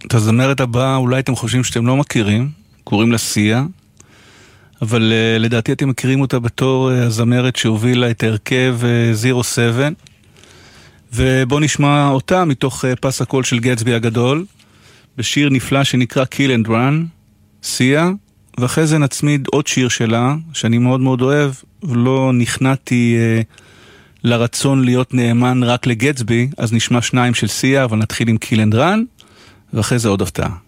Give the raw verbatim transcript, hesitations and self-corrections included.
את הזמרת הבאה אולי אתם חושבים שאתם לא מכירים, קוראים לה סיה, אבל uh, לדעתי אתם מכירים אותה בתור uh, הזמרת שהובילה את הרכב זירו סבן, ובוא נשמע אותה מתוך uh, פס הקול של גטסבי הגדול, בשיר נפלא שנקרא Kill and Run, סיה, ואחרי זה נצמיד עוד שיר שלה, שאני מאוד מאוד אוהב, ולא נכנעתי uh, לרצון להיות נאמן רק לגטסבי, אז נשמע שניים של סיה, אבל נתחיל עם Kill and Run, ואחרי זה עוד הפתעה.